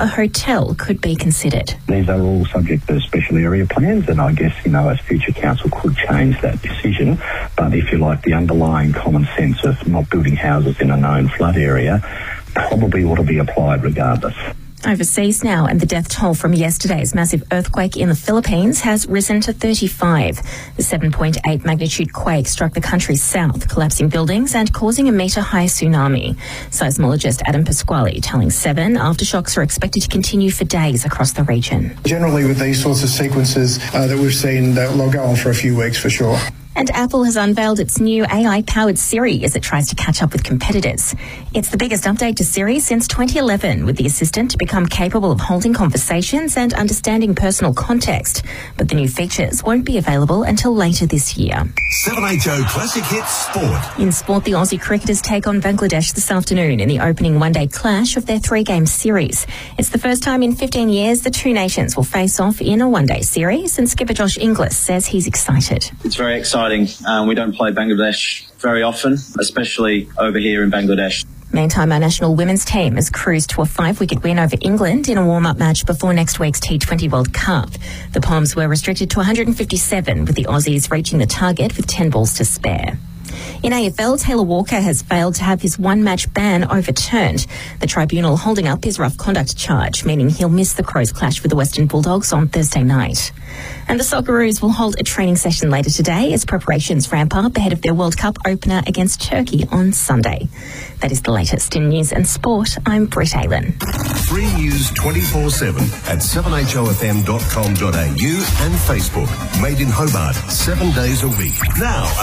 a hotel could be considered. These are all subject to special area plans, and I guess, as future council could change that decision. But if you like, the underlying common sense of not building houses in a known flood area probably ought to be applied regardless. Overseas now, and the death toll from yesterday's massive earthquake in the Philippines has risen to 35. The 7.8 magnitude quake struck the country's south, collapsing buildings and causing a metre-high tsunami. Seismologist Adam Pasquale telling Seven aftershocks are expected to continue for days across the region. Generally, with these sorts of sequences that we've seen, they'll go on for a few weeks for sure. And Apple has unveiled its new AI-powered Siri as it tries to catch up with competitors. It's the biggest update to Siri since 2011, with the assistant to become capable of holding conversations and understanding personal context. But the new features won't be available until later this year. 7HO Classic Hits Sport. In sport, the Aussie cricketers take on Bangladesh this afternoon in the opening one-day clash of their three-game series. It's the first time in 15 years the two nations will face off in a one-day series, and skipper Josh Inglis says he's excited. It's very exciting. We don't play Bangladesh very often, especially over here in Bangladesh. Meantime, our national women's team has cruised to a 5-wicket win over England in a warm-up match before next week's T20 World Cup. The Poms were restricted to 157, with the Aussies reaching the target with 10 balls to spare. In AFL, Taylor Walker has failed to have his one-match ban overturned, the tribunal holding up his rough conduct charge, meaning he'll miss the Crows' clash with the Western Bulldogs on Thursday night. And the Socceroos will hold a training session later today as preparations ramp up ahead of their World Cup opener against Turkey on Sunday. That is the latest in news and sport. I'm Britt Aylen. Free news 24/7 at 7hofm.com.au and Facebook. Made in Hobart 7 days a week. Now